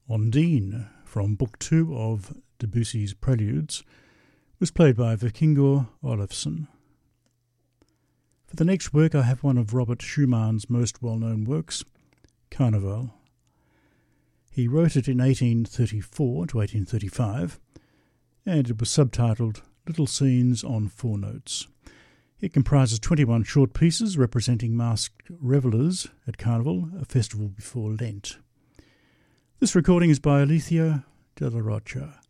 Ondine, from Book 2 of Debussy's Preludes, was played by Vikingur Olafsson. For the next work I have one of Robert Schumann's most well-known works, Carnival. He wrote it in 1834 to 1835, and it was subtitled Little Scenes on 4 Notes. It comprises 21 short pieces representing masked revellers at Carnival, a festival before Lent. This recording is by Alicia de la Rocha.